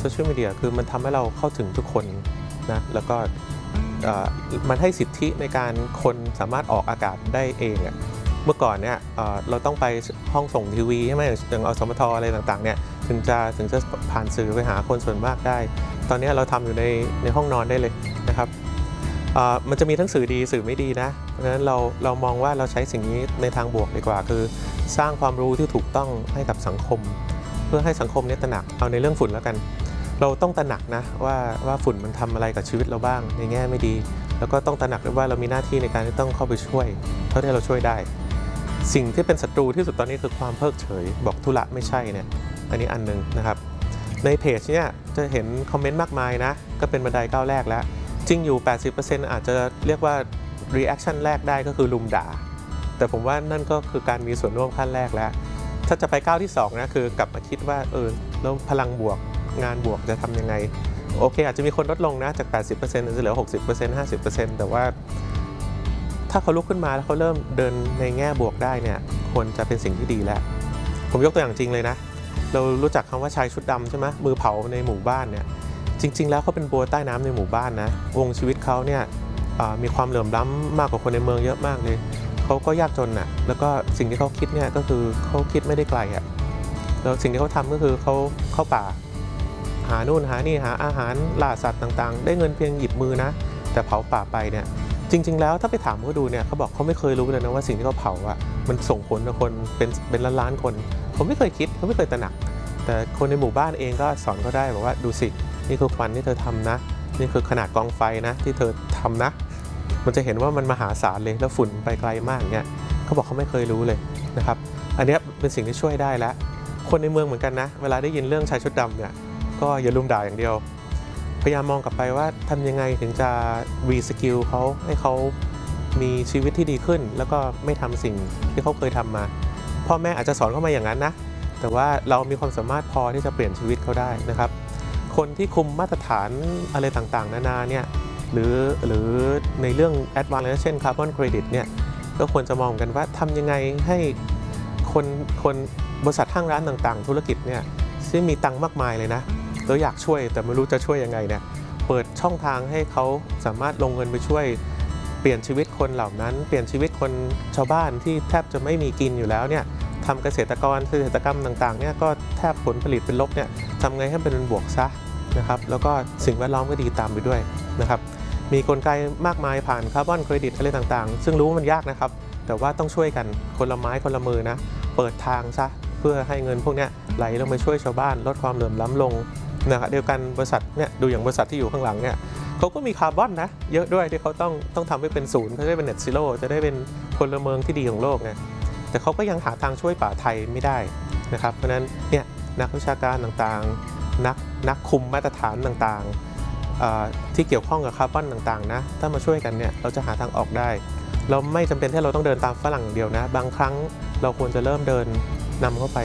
โซเชียลมีเดียคือมันทำให้เราเข้าถึงทุกคนนะแล้วก็มันให้สิทธิในการคนสามารถออกอากาศได้เองอะเมื่อก่อนเนี่ยเราต้องไปห้องส่งทีวีใช่ไหมอย่างอสมทอะไรต่างๆเนี่ยถึงจะผ่านสื่อไปหาคนส่วนมากได้ตอนนี้เราทำอยู่ในห้องนอนได้เลยนะครับมันจะมีทั้งสื่อดีสื่อไม่ดีนะเพราะฉะนั้นเรามองว่าเราใช้สิ่งนี้ในทางบวกดีกว่าคือสร้างความรู้ที่ถูกต้องให้กับสังคมเพื่อให้สังคมนี้ตระหนักเอาในเรื่องฝุ่นแล้วกันเราต้องตระหนักนะว่าฝุ่นมันทำอะไรกับชีวิตเราบ้างในแง่ไม่ดีแล้วก็ต้องตระหนักด้วยว่าเรามีหน้าที่ในการที่ต้องเข้าไปช่วยเท่าที่เราช่วยได้สิ่งที่เป็นศัตรูที่สุดตอนนี้คือความเพิกเฉยบอกธุระไม่ใช่เนี่ยอันนี้อันนึงนะครับในเพจเนี่ยจะเห็นคอมเมนต์มากมายนะก็เป็นบันไดก้าวแรกแล้วจริงอยู่ 80% อาจจะเรียกว่า reaction แรกได้ก็คือลุมด่าแต่ผมว่านั่นก็คือการมีส่วนร่วมขั้นแรกแล้วถ้าจะไปก้าวที่2นะคือกลับมาคิดว่าแล้วพลังบวกงานบวกจะทำยังไงโอเคอาจจะมีคนลดลงนะจาก 80% จะเหลือ 60% 50% แต่ว่าถ้าเขาลุกขึ้นมาแล้วเขาเริ่มเดินในแง่บวกได้เนี่ยควรจะเป็นสิ่งที่ดีแล้วผมยกตัวอย่างจริงเลยนะเรารู้จักคำว่าชายชุดดำใช่ไหมมือเผาในหมู่บ้านเนี่ยจริงๆแล้วเขาเป็นบัวใต้น้ำในหมู่บ้านนะวงชีวิตเขาเนี่ยมีความเหลื่อมล้ำมากกว่าคนในเมืองเยอะมากเลยเขาก็ยากจนน่ะแล้วก็สิ่งที่เขาคิดเนี่ยก็คือเขาคิดไม่ได้ไกลอ่ะแล้วสิ่งที่เขาทำก็คือเขาเข้าป่าหานู่นหานี่หาอาหารล่าสัตว์ต่างๆได้เงินเพียงหยิบมือนะแต่เผาป่าไปเนี่ยจริงๆแล้วถ้าไปถามเขาดูเนี่ยเขาบอกเขาไม่เคยรู้เลยนะว่าสิ่งที่เขาเผาอ่ะมันส่งผลต่อคนเป็นล้านๆคนเขาไม่เคยคิดเขาไม่เคยตระหนักแต่คนในหมู่บ้านเองก็สอนเขาได้บอกว่าดูสินี่คือควันที่เธอทำนะนี่คือขนาดกองไฟนะที่เธอทำนะมันจะเห็นว่ามันมหาศาลเลยแล้วฝุ่นไปไกลมากเนี่ยเขาบอกเขาไม่เคยรู้เลยนะครับอันนี้เป็นสิ่งที่ช่วยได้แล้วคนในเมืองเหมือนกันนะเวลาได้ยินเรื่องชายชุดดำเนี่ยก็อย่าลุมด่าอย่างเดียวพยายามมองกลับไปว่าทำยังไงถึงจะรีสกิลเขาให้เขามีชีวิตที่ดีขึ้นแล้วก็ไม่ทำสิ่งที่เขาเคยทำมาพ่อแม่อาจจะสอนเขามาอย่างนั้นนะแต่ว่าเรามีความสามารถพอที่จะเปลี่ยนชีวิตเขาได้นะครับคนที่คุมมาตรฐานอะไรต่างๆนานาเนี่ยหรือในเรื่อง advanced เช่น carbon credit เนี่ยก็ควรจะมองกันว่าทำยังไงให้คนบริษัทห้างร้านต่างๆธุรกิจเนี่ยซึ่งมีตังค์มากมายเลยนะแล้วอยากช่วยแต่ไม่รู้จะช่วยยังไงเนี่ยเปิดช่องทางให้เขาสามารถลงเงินไปช่วยเปลี่ยนชีวิตคนเหล่านั้นเปลี่ยนชีวิตคนชาวบ้านที่แทบจะไม่มีกินอยู่แล้วเนี่ยทำเกษตรกรเกษตรกรรมต่างๆเนี่ยก็แทบผลผลิตเป็นลบเนี่ยทำไงให้เป็นบวกซะนะครับแล้วก็สิ่งแวดล้อมก็ดีตามไปด้วยนะครับมีกลไกมากมายผ่านคาร์บอนเครดิตอะไรต่างๆซึ่งรู้ว่ามันยากนะครับแต่ว่าต้องช่วยกันคนละไม้คนละมือนะเปิดทางซะเพื่อให้เงินพวกนี้ไหลลงไปช่วยชาวบ้านลดความเหลื่อมล้ำลงนะครับเดียวกันบริษัทเนี่ยดูอย่างบริษัทที่อยู่ข้างหลังเนี่ยเขาก็มีคาร์บอนนะเยอะด้วยที่เขาต้องทำให้เป็นศูนย์เขาจะได้เป็นเน็ตซีโร่จะได้เป็นพลเมืองที่ดีของโลกไงแต่เขาก็ยังหาทางช่วยป่าไทยไม่ได้นะครับเพราะฉะนั้นเนี่ยนักวิชาการต่างๆนักคุมมาตรฐานต่างๆที่เกี่ยวข้องกับคาร์บอนต่างๆนะถ้ามาช่วยกันเนี่ยเราจะหาทางออกได้เราไม่จำเป็นที่เราต้องเดินตามฝรั่งอย่างเดียวนะบางครั้งเราควรจะเริ่มเดินนำเข้าไป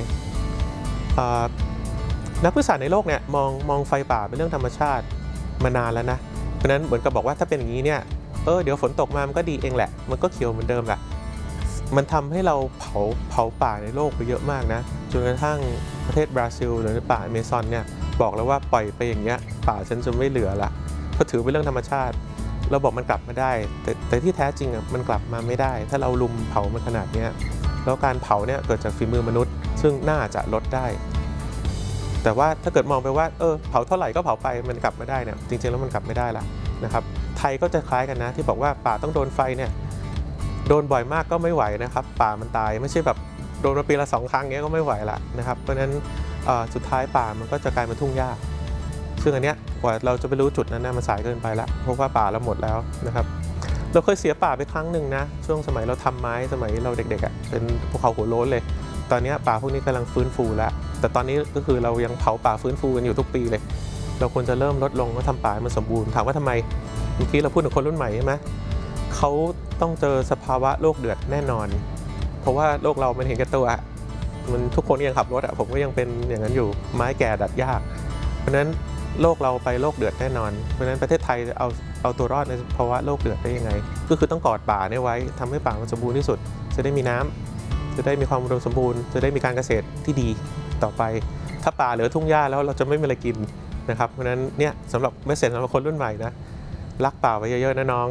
นักวิชาการในโลกเนี่ยมองไฟป่าเป็นเรื่องธรรมชาติมานานแล้วนะเพราะฉะนั้นเหมือนกับบอกว่าถ้าเป็นอย่างนี้เนี่ยเดี๋ยวฝนตกมามันก็ดีเองแหละมันก็เขียวเหมือนเดิมแหละมันทำให้เราเผาป่าในโลกไปเยอะมากนะจนกระทั่งประเทศบราซิลหรือป่าอเมซอนเนี่ยบอกแล้วว่าปล่อยไปอย่างเงี้ยป่าฉันจะไม่เหลือละก็ถือเป็นเรื่องธรรมชาติเราบอกมันกลับมาได้แต่ที่แท้จริงมันกลับมาไม่ได้ถ้าเราลุมเผามันขนาดนี้แล้วการเผาเนี่ยเกิดจากฝีมือมนุษย์ซึ่งน่าจะลดได้แต่ว่าถ้าเกิดมองไปว่าเผาเท่าไหร่ก็เผาไปมันกลับไม่ได้เนี่ยจริงๆแล้วมันกลับไม่ได้ละนะครับไทยก็จะคล้ายกันนะที่บอกว่าป่าต้องโดนไฟเนี่ยโดนบ่อยมากก็ไม่ไหวนะครับป่ามันตายไม่ใช่แบบโดนมาปีละ2 ครั้งเงี้ยก็ไม่ไหวละนะครับเพราะฉะนั้นสุดท้ายป่ามันก็จะกลายเป็นทุ่งหญ้าซึ่งอันเนี้ยกว่าเราจะไปรู้จุดนั้นมันสายเกินไปละเพราะว่าป่าเราหมดแล้วนะครับเราเคยเสียป่าไปครั้งหนึ่งนะช่วงสมัยเราทำไม้สมัยเราเด็กๆเป็นภูเขาหัวโล้นเลยตอนนี้ป่าพวกนี้กำลังฟื้นฟูแล้วแต่ตอนนี้ก็คือเรายังเผาป่าฟื้นฟูกันอยู่ทุกปีเลยเราควรจะเริ่มลดลงว่าทำป่ามันสมบูรณ์ถามว่าทำไมเมื่อกี้เราพูดถึงคนรุ่นใหม่ใช่ไหมเขาต้องเจอสภาวะโลกเดือดแน่นอนเพราะว่าโลกเรามันเห็นแก่ตัวมันทุกคนยังขับรถผมก็ยังเป็นอย่างนั้นอยู่ไม้แก่ดัดยากเพราะฉะนั้นโลกเราไปโลกเดือดแน่นอนเพราะฉะนั้นประเทศไทยจะเอาตัวรอดในภาวะโลกเดือดได้ยังไงก็คือต้องกอดป่าไว้ทำให้ป่ามันสมบูรณ์ที่สุดจะได้มีน้ำจะได้มีความอุดมสมบูรณ์จะได้มีการเกษตรที่ดีต่อไปถ้าป่าเหลือทุ่งหญ้าแล้วเราจะไม่มีอะไรกินนะครับเพราะฉะนั้นเนี่ยสำหรับเมสเสจสำหรับคนรุ่นใหม่นะรักป่าไว้เยอะๆนะน้อง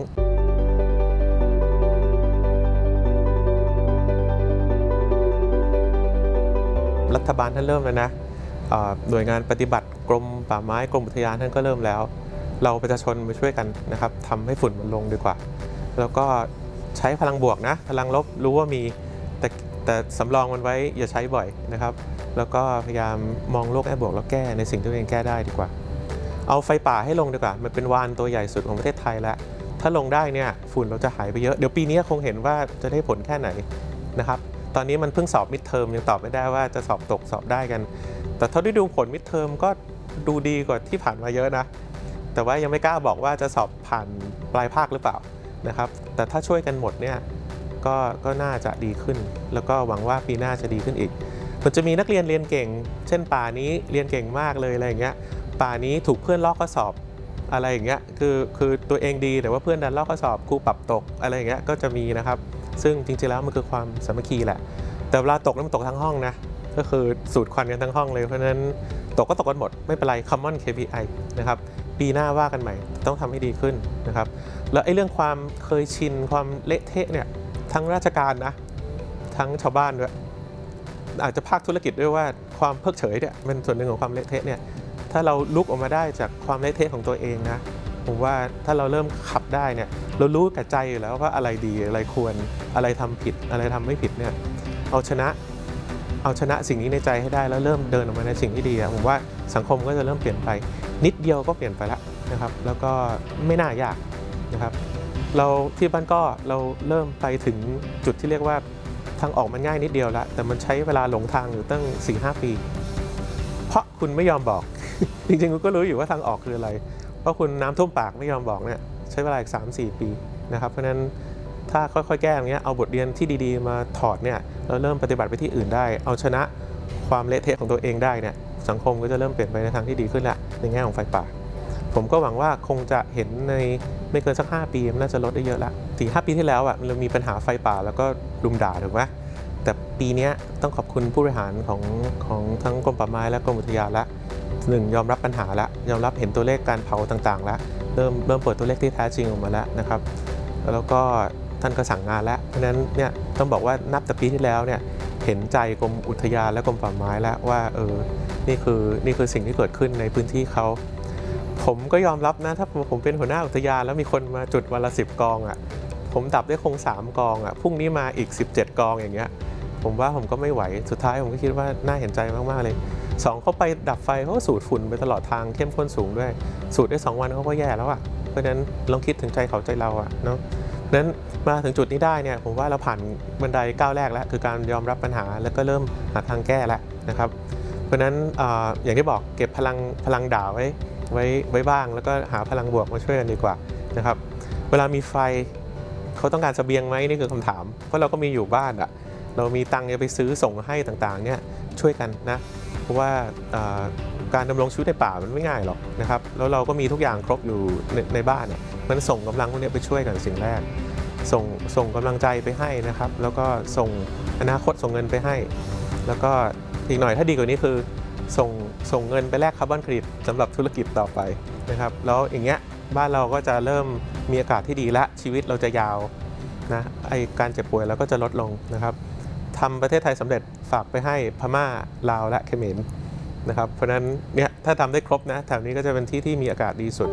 รัฐบาลท่านเริ่มแล้วนะหน่วยงานปฏิบัติกรมป่าไม้กรมอุทยานท่านก็เริ่มแล้วเราประชาชนมาช่วยกันนะครับทำให้ฝุ่นมันลงดีกว่าแล้วก็ใช้พลังบวกนะพลังลบรู้ว่ามีแต่สำรองมันไว้อย่าใช้บ่อยนะครับแล้วก็พยายามมองโลกแง่บวกแล้วแก้ในสิ่งที่ตัวเองแก้ได้ดีกว่าเอาไฟป่าให้ลงดีกว่ามันเป็นวานตัวใหญ่สุดของประเทศไทยแล้วถ้าลงได้เนี่ยฝุ่นเราจะหายไปเยอะเดี๋ยวปีนี้คงเห็นว่าจะได้ผลแค่ไหนนะครับตอนนี้มันเพิ่งสอบมิดเทอมยังตอบไม่ได้ว่าจะสอบตกสอบได้กันแต่เท่าที่ดูผลมิดเทอมก็ดูดีกว่าที่ผ่านมาเยอะนะแต่ว่ายังไม่กล้าบอกว่าจะสอบผ่านปลายภาคหรือเปล่านะครับแต่ถ้าช่วยกันหมดเนี่ยก็น่าจะดีขึ้นแล้วก็หวังว่าปีหน้าจะดีขึ้นอีกมันจะมีนักเรียนเรียนเก่งเช่นป่านี้เรียนเก่งมากเลยอะไรอย่างเงี้ยป่านี้ถูกเพื่อนลอกข้อสอบอะไรอย่างเงี้ยคือตัวเองดีแต่ว่าเพื่อนดันลอกข้อสอบครูปรับตกอะไรอย่างเงี้ยก็จะมีนะครับซึ่งจริงๆแล้วมันคือความสามัคคีแหละแต่เวลาตกนั้นมันตกทั้งห้องนะก็คือสูดควันกันทั้งห้องเลยเพราะฉะนั้นตกก็ตกกันหมดไม่เป็นไร common KPI นะครับปีหน้าว่ากันใหม่ต้องทำให้ดีขึ้นนะครับแล้วไอ้เรื่องความเคยชินความเละเทะเนี่ยทั้งราชการนะทั้งชาวบ้านด้วยอาจจะภาคธุรกิจด้วยว่าความเพิกเฉยเนี่ยเป็นส่วนหนึ่งของความเละเทะเนี่ยถ้าเราลุกออกมาได้จากความเละเทะของตัวเองนะผมว่าถ้าเราเริ่มขับได้เนี่ยเรารู้กับใจอยู่แล้วว่าอะไรดีอะไรควรอะไรทำผิดอะไรทำไม่ผิดเนี่ยเอาชนะสิ่งนี้ในใจให้ได้แล้วเริ่มเดินออกมาในสิ่งที่ดีผมว่าสังคมก็จะเริ่มเปลี่ยนไปนิดเดียวก็เปลี่ยนไปแล้วนะครับแล้วก็ไม่น่ายากนะครับเราที่บ้านก็เราเริ่มไปถึงจุดที่เรียกว่าทางออกมันง่ายนิดเดียวละแต่มันใช้เวลาหลงทางอยู่ตั้ง 4-5 ปีเพราะคุณไม่ยอมบอก จริงๆคุณก็รู้อยู่ว่าทางออกคืออะไรเพราะคุณน้ำท่วมปากไม่ยอมบอกเนี่ยใช้เวลาอีก 3-4 ปีนะครับเพราะฉะนั้นถ้าค่อยๆแก้อย่างเงี้ยเอาบทเรียนที่ดีๆมาถอดเนี่ยเราเริ่มปฏิบัติไปที่อื่นได้เอาชนะความเละเทะของตัวเองได้เนี่ยสังคมก็จะเริ่มเปลี่ยนไปในทางที่ดีขึ้นละในแง่ของไฟป่าผมก็หวังว่าคงจะเห็นในไม่เกินสัก5 ปีมันน่าจะลดได้เยอะละ4-5 ปีที่แล้วเรามีปัญหาไฟป่าแล้วก็รุมด่าถูกไหมแต่ปีนี้ต้องขอบคุณผู้บริหารของทั้งกรมป่าไม้และกรมอุทยานละ1ยอมรับปัญหาละยอมรับเห็นตัวเลขการเผาต่างๆแล้วเริ่มเปิดตัวเลขที่แท้จริงออกมาแล้วนะครับแล้วก็ท่านก็สั่งงานแล้วเพราะฉะนั้นเนี่ยต้องบอกว่านับแต่ปีที่แล้วเนี่ยเห็นใจกรมอุทยานและกรมป่าไม้แล้วว่านี่คือสิ่งที่เกิดขึ้นในพื้นที่เขาผมก็ยอมรับนะถ้าผมเป็นหัวหน้าอุทยานแล้วมีคนมาจุดวันละ10 กองผมดับได้คง3 กองพรุ่งนี้มาอีก17 กองอย่างเงี้ยผมว่าผมก็ไม่ไหวสุดท้ายผมก็คิดว่าน่าเห็นใจมากๆเลย2เขาไปดับไฟเขาสูดฝุ่นไปตลอดทางเข้มข้นสูงด้วยสูดได้2 วันเขาก็แย่แล้วเพราะฉะนั้นลองคิดถึงใจเขาใจเราเนาะเพราะฉะนั้นมาถึงจุดนี้ได้เนี่ยผมว่าเราผ่านบันไดก้าวแรกแล้วคือการยอมรับปัญหาแล้วก็เริ่มหาทางแก้แล้วนะครับเพราะฉะนั้นอย่างที่บอกเก็บพลังด่าไว้บ้างแล้วก็หาพลังบวกมาช่วยกันดีกว่านะครับเวลามีไฟเขาต้องการเสบียงไหมนี่คือคำถามเพราะเราก็มีอยู่บ้านเรามีตังค์จะไปซื้อส่งให้ต่างๆเนี่ยช่วยกันนะเพราะว่าการดำรงชีวิตในป่ามันไม่ง่ายหรอกนะครับแล้วเราก็มีทุกอย่างครบอยู่ในบ้านมันส่งกำลังพวกนี้ไปช่วยกันสิ่งแรกส่งกำลังใจไปให้นะครับแล้วก็ส่งอนาคตส่งเงินไปให้แล้วก็อีกหน่อยถ้าดีกว่านี้คือส่งเงินไปแลกคาร์บอนเครดิตสำหรับธุรกิจต่อไปนะครับแล้วอย่างเงี้ยบ้านเราก็จะเริ่มมีอากาศที่ดีและชีวิตเราจะยาวนะการเจ็บป่วยเราก็จะลดลงนะครับทำประเทศไทยสำเร็จฝากไปให้พม่าลาวและเขมรนะครับเพราะฉะนั้นเนี่ยถ้าทำได้ครบนะแถวนี้ก็จะเป็นที่ที่มีอากาศดีสุด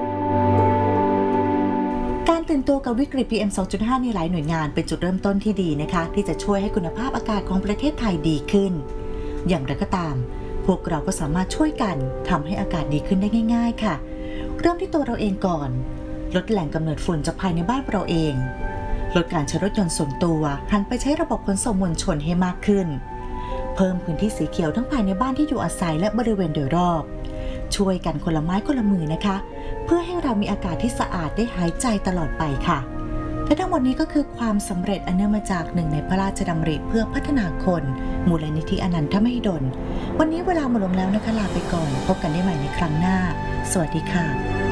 การตื่นตัวกับวิกฤต PM 2.5 ในหลายหน่วยงานเป็นจุดเริ่มต้นที่ดีนะคะที่จะช่วยให้คุณภาพอากาศของประเทศไทยดีขึ้นอย่างไรก็ตามพวกเราก็สามารถช่วยกันทำให้อากาศดีขึ้นได้ง่ายๆค่ะเริ่มที่ตัวเราเองก่อนลดแหล่งกำเนิดฝุ่นจากภายในบ้านเราเองลดการใช้รถยนต์ส่วนตัวหันไปใช้ระบบขนส่งมวลชนให้มากขึ้นเพิ่มพื้นที่สีเขียวทั้งภายในบ้านที่อยู่อาศัยและบริเวณโดยรอบช่วยกันคนละไม้คนละมือนะคะเพื่อให้เรามีอากาศที่สะอาดได้หายใจตลอดไปค่ะและทั้งหมดนี้ก็คือความสำเร็จอันเนื่องมาจากหนึ่งในพระราชดำริเพื่อพัฒนาคนมูลนิธิอนันทมหิดลวันนี้เวลาหมดลงแล้วนะคะลาไปก่อนพบกันได้ใหม่ในครั้งหน้าสวัสดีค่ะ